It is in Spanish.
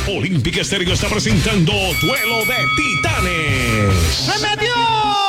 Olímpica Estéreo está presentando Duelo de Titanes. ¡Se metió!